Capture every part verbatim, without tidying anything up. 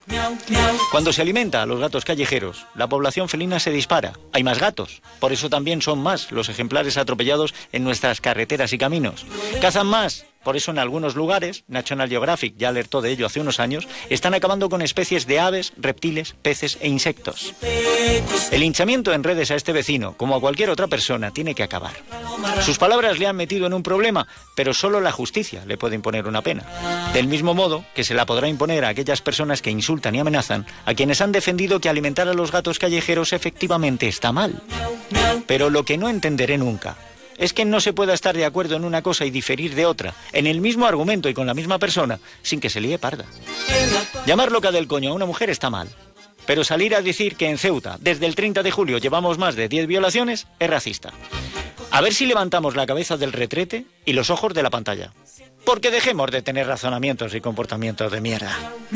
Cuando se alimenta a los gatos callejeros, la población felina se dispara. Hay más gatos. Por eso también son más los ejemplares atropellados en nuestras carreteras y caminos. Cazan más. Por eso en algunos lugares, National Geographic ya alertó de ello hace unos años, están acabando con especies de aves, reptiles, peces e insectos. El hinchamiento en redes a este vecino, como a cualquier otra persona, tiene que acabar. Sus palabras le han metido en un problema, pero solo la justicia le puede imponer una pena. Del mismo modo que se la podrá imponer a aquellas personas que insultan y amenazan a quienes han defendido que alimentar a los gatos callejeros efectivamente está mal. Pero lo que no entenderé nunca es que no se pueda estar de acuerdo en una cosa y diferir de otra, en el mismo argumento y con la misma persona, sin que se líe parda. Llamar loca del coño a una mujer está mal, pero salir a decir que en Ceuta, desde el treinta de julio, llevamos más de diez violaciones, es racista. A ver si levantamos la cabeza del retrete y los ojos de la pantalla. Porque dejemos de tener razonamientos y comportamientos de mierda.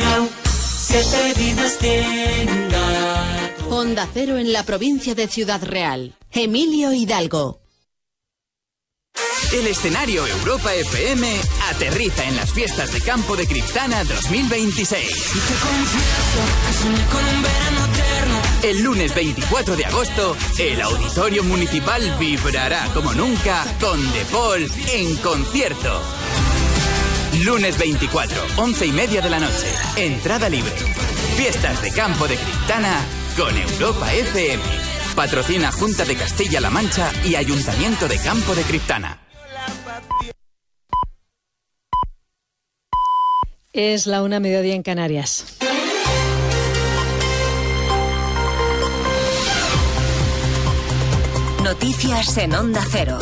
Onda Cero en la provincia de Ciudad Real. Emilio Hidalgo. El escenario Europa F M aterriza en las fiestas de campo de Criptana dos mil veintiséis. El lunes veinticuatro de agosto, el Auditorio Municipal vibrará como nunca con The Paul en concierto. Lunes veinticuatro, once y media de la noche. Entrada libre. Fiestas de campo de Criptana con Europa F M. Patrocina Junta de Castilla-La Mancha y Ayuntamiento de Campo de Criptana. Es la una, mediodía en Canarias. Noticias en Onda Cero.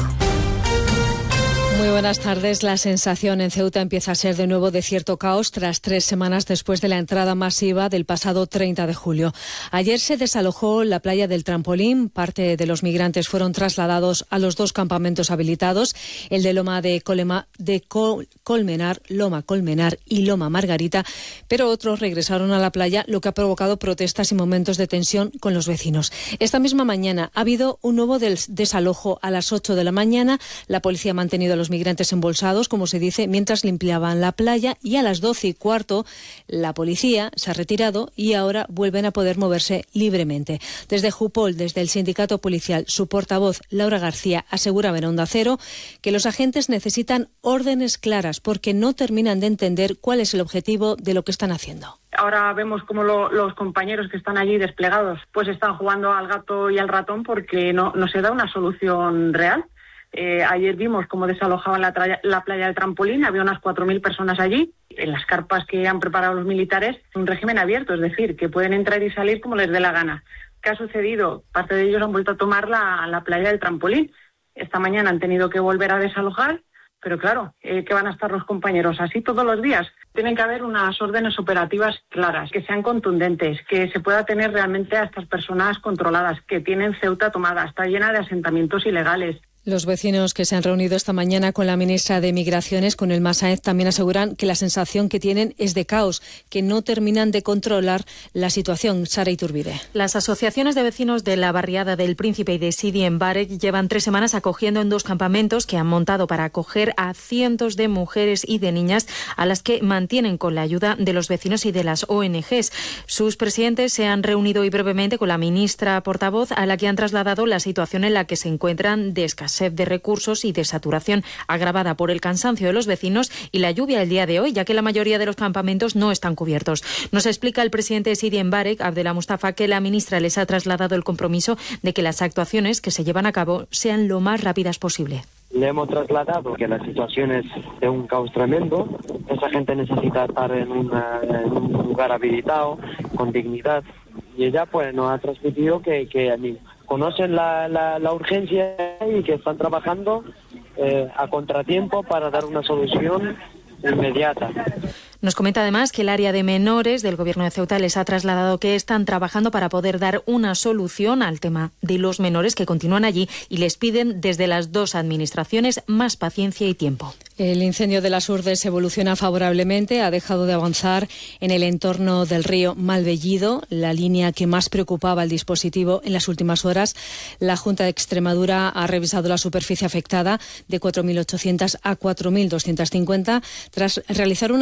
Muy buenas tardes. La sensación en Ceuta empieza a ser de nuevo de cierto caos tras tres semanas después de la entrada masiva del pasado treinta de julio. Ayer se desalojó la playa del Trampolín. Parte de los migrantes fueron trasladados a los dos campamentos habilitados, el de Loma de, Colema, de Col, Colmenar, Loma Colmenar y Loma Margarita, pero otros regresaron a la playa, lo que ha provocado protestas y momentos de tensión con los vecinos. Esta misma mañana ha habido un nuevo des- desalojo a las ocho de la mañana. La policía ha mantenido a los migrantes embolsados, como se dice, mientras limpiaban la playa, y a las doce y cuarto la policía se ha retirado y ahora vuelven a poder moverse libremente. Desde Jupol, desde el sindicato policial, su portavoz Laura García asegura en Onda Cero que los agentes necesitan órdenes claras porque no terminan de entender cuál es el objetivo de lo que están haciendo. Ahora vemos como lo, los compañeros que están allí desplegados pues están jugando al gato y al ratón porque no, no se da una solución real. Eh, ayer vimos cómo desalojaban la, traya, la playa del Trampolín, había unas cuatro mil personas allí. En las carpas que han preparado los militares, un régimen abierto, es decir, que pueden entrar y salir como les dé la gana. ¿Qué ha sucedido? Parte de ellos han vuelto a tomar la, la playa del Trampolín. Esta mañana han tenido que volver a desalojar, pero claro, eh, ¿qué van a estar los compañeros? ¿Así todos los días? Tienen que haber unas órdenes operativas claras, que sean contundentes, que se pueda tener realmente a estas personas controladas, que tienen Ceuta tomada, está llena de asentamientos ilegales. Los vecinos que se han reunido esta mañana con la ministra de Migraciones, con Elma Sáenz, también aseguran que la sensación que tienen es de caos, que no terminan de controlar la situación. Sara Iturbide. Las asociaciones de vecinos de la barriada del Príncipe y de Sidi en Barek llevan tres semanas acogiendo en dos campamentos que han montado para acoger a cientos de mujeres y de niñas a las que mantienen con la ayuda de los vecinos y de las O N Ges. Sus presidentes se han reunido hoy brevemente con la ministra portavoz, a la que han trasladado la situación en la que se encuentran de escasez de recursos y de saturación agravada por el cansancio de los vecinos y la lluvia el día de hoy, ya que la mayoría de los campamentos no están cubiertos. Nos explica el presidente de Sidi en Barek, Abdela Mustafa, que la ministra les ha trasladado el compromiso de que las actuaciones que se llevan a cabo sean lo más rápidas posible. Le hemos trasladado que la situación es de un caos tremendo. Esa gente necesita estar en, una, en un lugar habilitado, con dignidad. Y ella pues nos ha transmitido que, que conocen la, la, la urgencia y que están trabajando eh, a contratiempo para dar una solución inmediata. Nos comenta además que el área de menores del Gobierno de Ceuta les ha trasladado que están trabajando para poder dar una solución al tema de los menores que continúan allí y les piden desde las dos administraciones más paciencia y tiempo. El incendio de las Urdes evoluciona favorablemente, ha dejado de avanzar en el entorno del río Malvellido, la línea que más preocupaba al dispositivo en las últimas horas. La Junta de Extremadura ha revisado la superficie afectada de cuatro mil ochocientas a cuatro mil doscientas cincuenta tras realizar una medición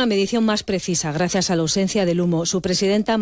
más precisa gracias a la ausencia del humo. Su presidenta